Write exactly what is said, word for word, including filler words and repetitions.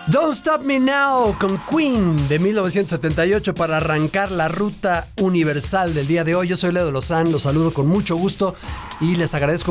Don't Stop Me Now con Queen de mil novecientos setenta y ocho para arrancar la ruta universal del día de hoy. Yo soy Leo Lozán, los saludo con mucho gusto y les agradezco